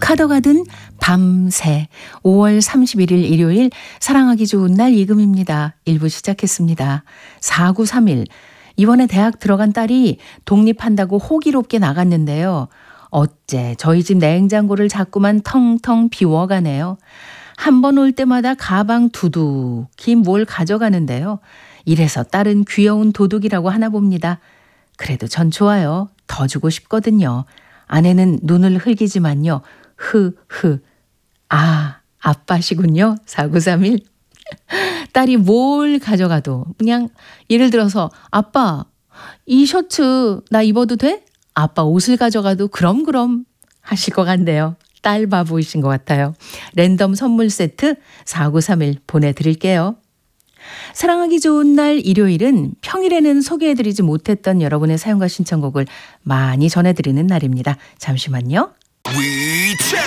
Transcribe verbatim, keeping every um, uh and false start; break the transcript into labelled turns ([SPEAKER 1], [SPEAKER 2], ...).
[SPEAKER 1] 카더가든 밤새 오월 삼십일일 일요일 사랑하기 좋은 날 이금입니다. 일 부 시작했습니다. 사구삼일 이번에 대학 들어간 딸이 독립한다고 호기롭게 나갔는데요. 어째 저희 집 냉장고를 자꾸만 텅텅 비워가네요. 한 번 올 때마다 가방 두둑히 뭘 가져가는데요. 이래서 딸은 귀여운 도둑이라고 하나 봅니다. 그래도 전 좋아요. 더 주고 싶거든요. 아내는 눈을 흘기지만요. 흐흐. 아, 아빠시군요. 사구삼일. 딸이 뭘 가져가도 그냥 예를 들어서 아빠 이 셔츠 나 입어도 돼? 아빠 옷을 가져가도 그럼 그럼 하실 것 같네요. 딸 바보이신 것 같아요. 랜덤 선물 세트 사구삼일 보내드릴게요. 사랑하기 좋은 날 일요일은 평일에는 소개해드리지 못했던 여러분의 사연과 신청곡을 많이 전해드리는 날입니다. 잠시만요.